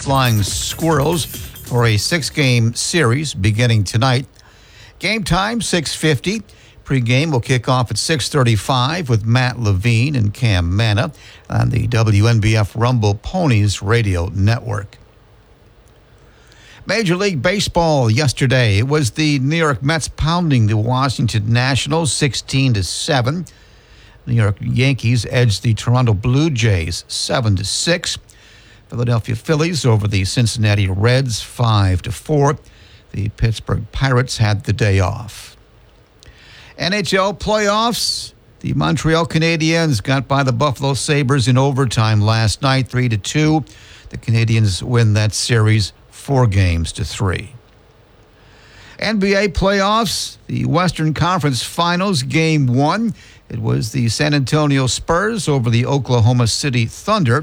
Flying Squirrels for a 6-game series beginning tonight. Game time, 6:50. Pre-game will kick off at 6:35 with Matt Levine and Cam Manna on the WNBF Rumble Ponies radio network. Major League Baseball yesterday. It was the New York Mets pounding the Washington Nationals 16-7. New York Yankees edged the Toronto Blue Jays 7-6. Philadelphia Phillies over the Cincinnati Reds 5-4. The Pittsburgh Pirates had the day off. NHL playoffs. The Montreal Canadiens got by the Buffalo Sabres in overtime last night, 3-2. The Canadiens win that series 4-3. NBA playoffs, the Western Conference Finals, Game 1. It was the San Antonio Spurs over the Oklahoma City Thunder,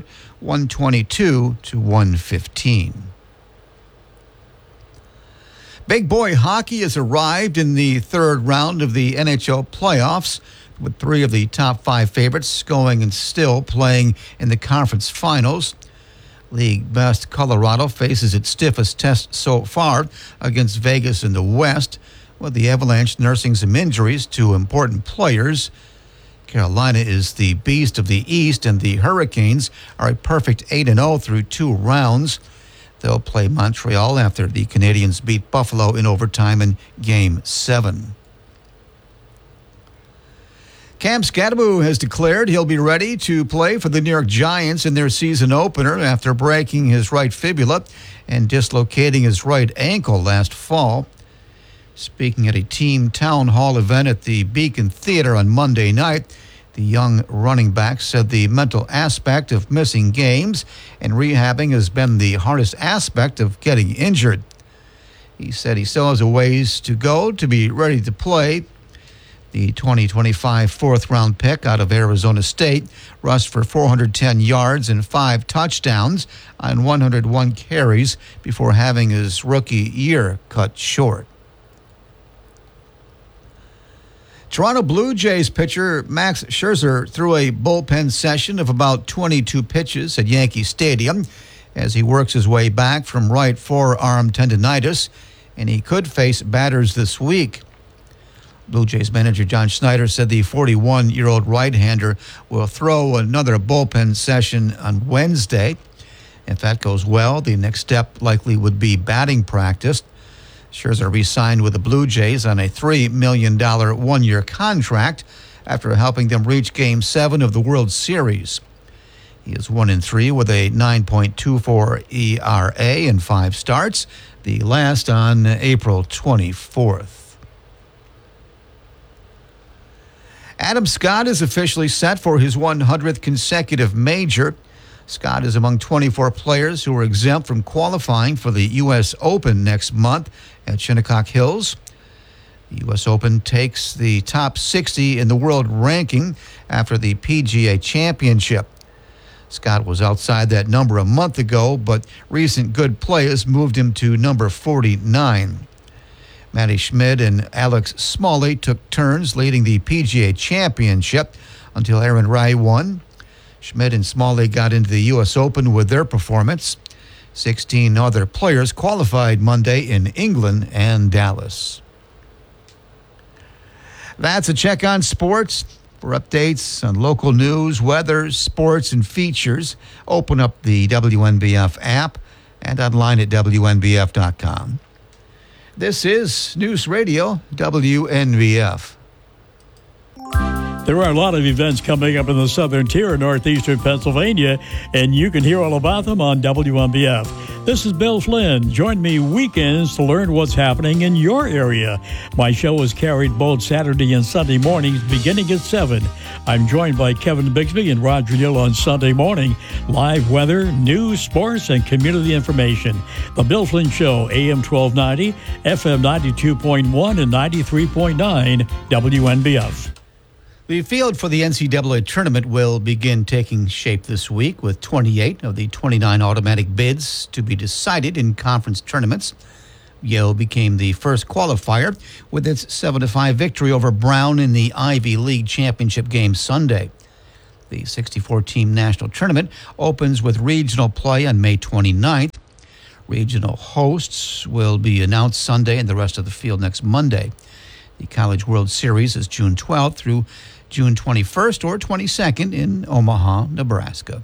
122-115. Big boy hockey has arrived in the third round of the NHL playoffs, with 3 of the top 5 favorites going and still playing in the conference finals. League best Colorado faces its stiffest test so far against Vegas in the West, with the Avalanche nursing some injuries to important players. Carolina is the beast of the East, and the Hurricanes are a perfect 8-0 through 2 rounds. They'll play Montreal after the Canadiens beat Buffalo in overtime in Game 7. Cam Scadaboo has declared he'll be ready to play for the New York Giants in their season opener after breaking his right fibula and dislocating his right ankle last fall. Speaking at a team town hall event at the Beacon Theater on Monday night, the young running back said the mental aspect of missing games and rehabbing has been the hardest aspect of getting injured. He said he still has a ways to go to be ready to play. The 2025 fourth-round pick out of Arizona State rushed for 410 yards and 5 touchdowns on 101 carries before having his rookie year cut short. Toronto Blue Jays pitcher Max Scherzer threw a bullpen session of about 22 pitches at Yankee Stadium as he works his way back from right forearm tendonitis, and he could face batters this week. Blue Jays manager John Schneider said the 41-year-old right-hander will throw another bullpen session on Wednesday. If that goes well, the next step likely would be batting practice. Scherzer re-signed with the Blue Jays on a $3 million one-year contract after helping them reach Game 7 of the World Series. He is 1-3 with a 9.24 ERA in 5 starts, the last on April 24th. Adam Scott is officially set for his 100th consecutive major. Scott is among 24 players who are exempt from qualifying for the U.S. Open next month at Shinnecock Hills. The U.S. Open takes the top 60 in the world ranking after the PGA Championship. Scott was outside that number a month ago, but recent good play has moved him to number 49. Matty Schmid and Alex Smalley took turns leading the PGA Championship until Aaron Rai won. Schmid and Smalley got into the U.S. Open with their performance. 16 other players qualified Monday in England and Dallas. That's a check on sports. For updates on local news, weather, sports, and features, open up the WNBF app and online at WNBF.com. This is News Radio WNBF. There are a lot of events coming up in the southern tier of northeastern Pennsylvania, and you can hear all about them on WNBF. This is Bill Flynn. Join me weekends to learn what's happening in your area. My show is carried both Saturday and Sunday mornings beginning at 7. I'm joined by Kevin Bixby and Roger Gill on Sunday morning. Live weather, news, sports, and community information. The Bill Flynn Show, AM 1290, FM 92.1 and 93.9 WNBF. The field for the NCAA tournament will begin taking shape this week with 28 of the 29 automatic bids to be decided in conference tournaments. Yale became the first qualifier with its 7-5 victory over Brown in the Ivy League championship game Sunday. The 64-team national tournament opens with regional play on May 29th. Regional hosts will be announced Sunday and the rest of the field next Monday. The College World Series is June 12th through June 21st or 22nd in Omaha, Nebraska.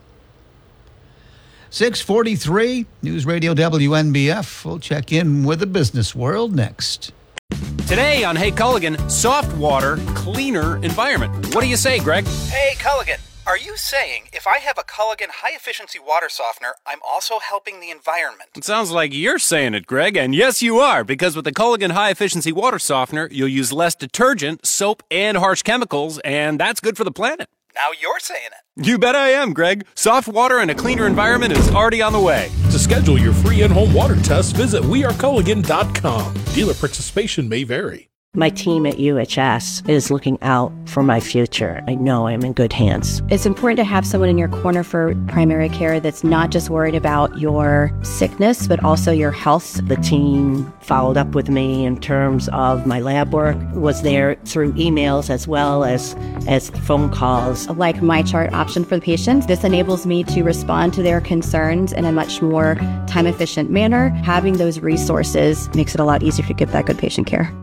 6:43, News Radio WNBF. We'll check in with the business world next. Today on Hey Culligan, soft water, cleaner environment. What do you say, Greg? Hey Culligan, are you saying if I have a Culligan high-efficiency water softener, I'm also helping the environment? It sounds like you're saying it, Greg, and yes you are, because with the Culligan high-efficiency water softener, you'll use less detergent, soap, and harsh chemicals, and that's good for the planet. Now you're saying it. You bet I am, Greg. Soft water and a cleaner environment is already on the way. To schedule your free in-home water test, visit weareculligan.com. Dealer participation may vary. My team at UHS is looking out for my future. I know I'm in good hands. It's important to have someone in your corner for primary care that's not just worried about your sickness, but also your health. The team followed up with me in terms of my lab work, was there through emails as well as phone calls. Like my chart option for the patients, this enables me to respond to their concerns in a much more time-efficient manner. Having those resources makes it a lot easier to get that good patient care.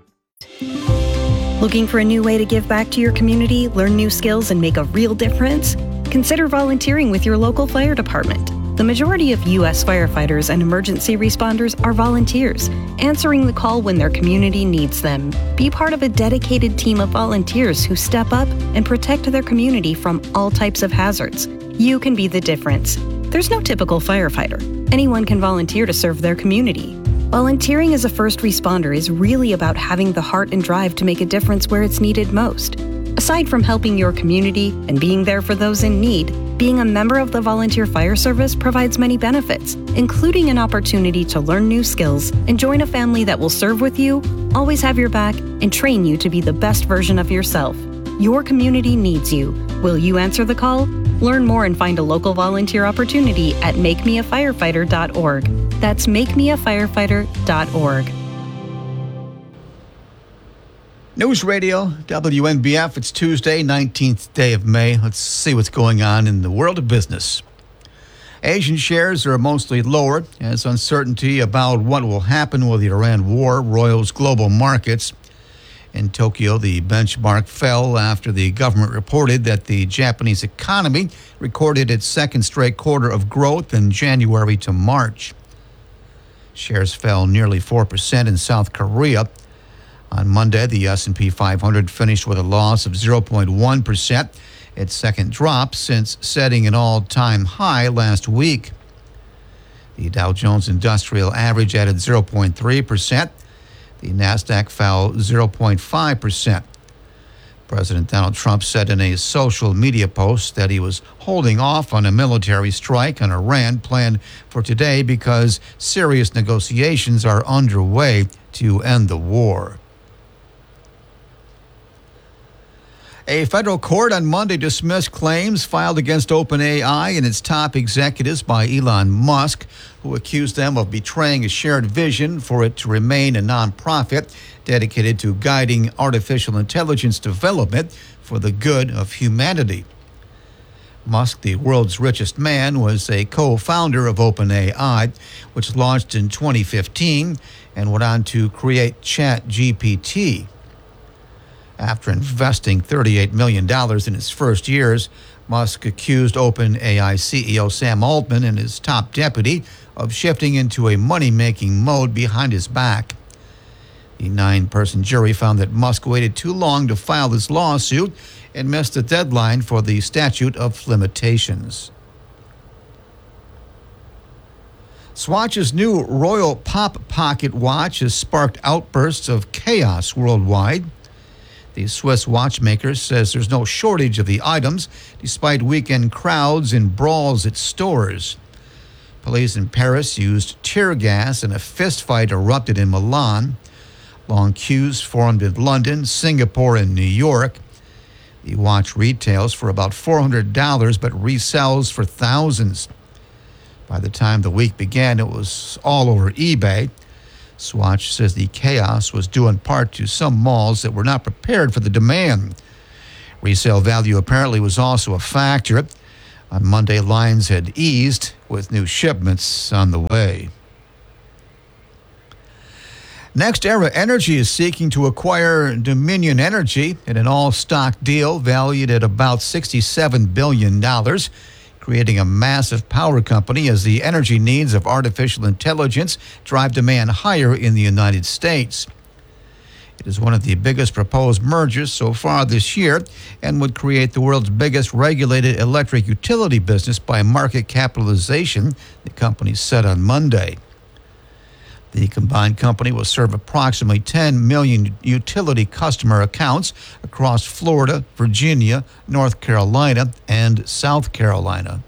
Looking for a new way to give back to your community, learn new skills, and make a real difference? Consider volunteering with your local fire department. The majority of U.S. firefighters and emergency responders are volunteers, answering the call when their community needs them. Be part of a dedicated team of volunteers who step up and protect their community from all types of hazards. You can be the difference. There's no typical firefighter. Anyone can volunteer to serve their community. Volunteering as a first responder is really about having the heart and drive to make a difference where it's needed most. Aside from helping your community and being there for those in need, being a member of the Volunteer Fire Service provides many benefits, including an opportunity to learn new skills and join a family that will serve with you, always have your back, and train you to be the best version of yourself. Your community needs you. Will you answer the call? Learn more and find a local volunteer opportunity at makemeafirefighter.org. That's makemeafirefighter.org. News Radio, WNBF. It's Tuesday, 19th day of May. Let's see what's going on in the world of business. Asian shares are mostly lower as uncertainty about what will happen with the Iran war roils global markets. In Tokyo, the benchmark fell after the government reported that the Japanese economy recorded its second straight quarter of growth in January to March. Shares fell nearly 4% in South Korea. On Monday, the S&P 500 finished with a loss of 0.1%, its second drop since setting an all-time high last week. The Dow Jones Industrial Average added 0.3%. The Nasdaq fell 0.5%. President Donald Trump said in a social media post that he was holding off on a military strike on Iran planned for today because serious negotiations are underway to end the war. A federal court on Monday dismissed claims filed against OpenAI and its top executives by Elon Musk, who accused them of betraying a shared vision for it to remain a nonprofit dedicated to guiding artificial intelligence development for the good of humanity. Musk, the world's richest man, was a co-founder of OpenAI, which launched in 2015 and went on to create ChatGPT. After investing $38 million in its first years, Musk accused OpenAI CEO Sam Altman and his top deputy of shifting into a money-making mode behind his back. The 9-person jury found that Musk waited too long to file this lawsuit and missed the deadline for the statute of limitations. Swatch's new Royal Pop Pocket watch has sparked outbursts of chaos worldwide. The Swiss watchmaker says there's no shortage of the items, despite weekend crowds and brawls at stores. Police in Paris used tear gas and a fistfight erupted in Milan. Long queues formed in London, Singapore, and New York. The watch retails for about $400 but resells for thousands. By the time the week began, it was all over eBay. Swatch says the chaos was due in part to some malls that were not prepared for the demand. Resale value apparently was also a factor. On Monday, lines had eased with new shipments on the way. NextEra Energy is seeking to acquire Dominion Energy in an all-stock deal valued at about $67 billion, creating a massive power company as the energy needs of artificial intelligence drive demand higher in the United States. It is one of the biggest proposed mergers so far this year and would create the world's biggest regulated electric utility business by market capitalization, the company said on Monday. The combined company will serve approximately 10 million utility customer accounts across Florida, Virginia, North Carolina, and South Carolina.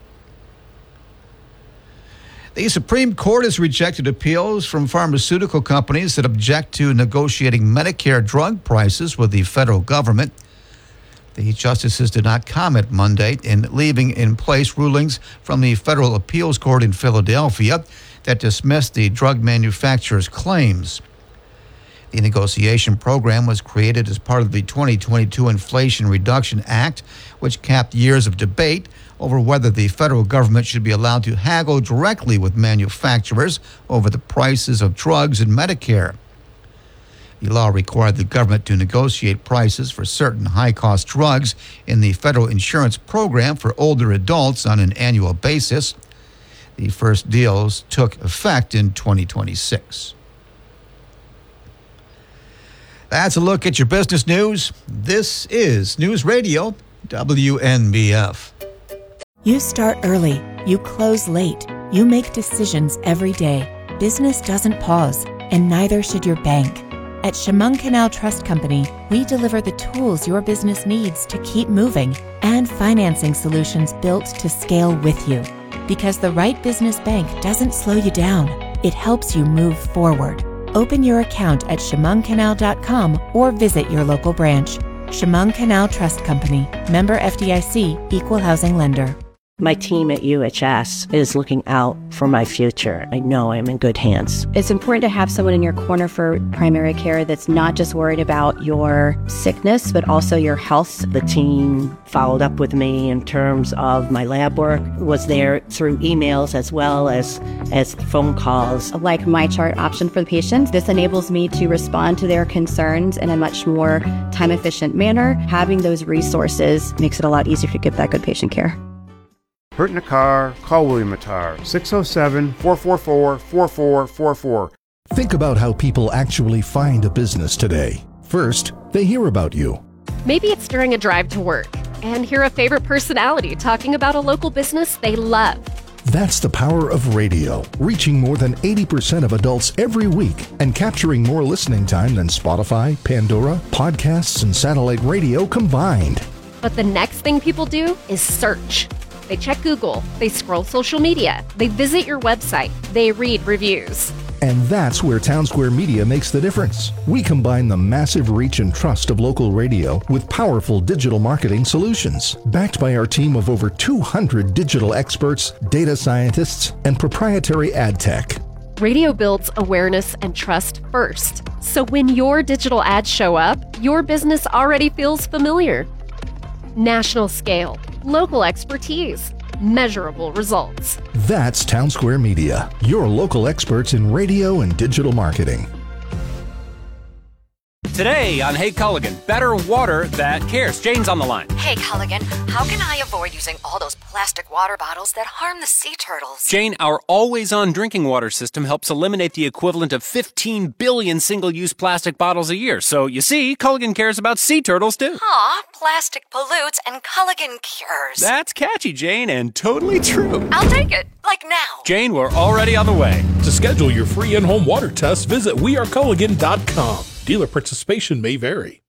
The Supreme Court has rejected appeals from pharmaceutical companies that object to negotiating Medicare drug prices with the federal government. The justices did not comment Monday in leaving in place rulings from the Federal Appeals Court in Philadelphia that dismissed the drug manufacturer's claims. The negotiation program was created as part of the 2022 Inflation Reduction Act, which capped years of debate over whether the federal government should be allowed to haggle directly with manufacturers over the prices of drugs and Medicare. The law required the government to negotiate prices for certain high-cost drugs in the federal insurance program for older adults on an annual basis. The first deals took effect in 2026. That's a look at your business news. This is News Radio WNBF. You start early. You close late. You make decisions every day. Business doesn't pause, and neither should your bank. At Chemung Canal Trust Company, we deliver the tools your business needs to keep moving and financing solutions built to scale with you. Because the right business bank doesn't slow you down, it helps you move forward. Open your account at chemungcanal.com or visit your local branch. Chemung Canal Trust Company, member FDIC, equal housing lender. My team at UHS is looking out for my future. I know I'm in good hands. It's important to have someone in your corner for primary care that's not just worried about your sickness, but also your health. The team followed up with me in terms of my lab work, was there through emails as well as phone calls. Like MyChart option for the patient, this enables me to respond to their concerns in a much more time-efficient manner. Having those resources makes it a lot easier to get that good patient care. Hurt in a car? Call William Attar, 607-444-4444. Think about how people actually find a business today. First, they hear about you. Maybe it's during a drive to work and hear a favorite personality talking about a local business they love. That's the power of radio, reaching more than 80% of adults every week and capturing more listening time than Spotify, Pandora, podcasts, and satellite radio combined. But the next thing people do is search. They check Google, they scroll social media, they visit your website, they read reviews. And that's where Townsquare Media makes the difference. We combine the massive reach and trust of local radio with powerful digital marketing solutions, backed by our team of over 200 digital experts, data scientists, and proprietary ad tech. Radio builds awareness and trust first. So when your digital ads show up, your business already feels familiar. National scale, local expertise, measurable results. That's Townsquare Media, your local experts in radio and digital marketing. Today on Hey Culligan, better water that cares. Jane's on the line. Hey Culligan, how can I avoid using all those plastic water bottles that harm the sea turtles? Jane, our always-on drinking water system helps eliminate the equivalent of 15 billion single-use plastic bottles a year. So, you see, Culligan cares about sea turtles, too. Aw, plastic pollutes and Culligan cures. That's catchy, Jane, and totally true. I'll take it, like now. Jane, we're already on the way. To schedule your free in-home water test, visit weareculligan.com. Dealer participation may vary.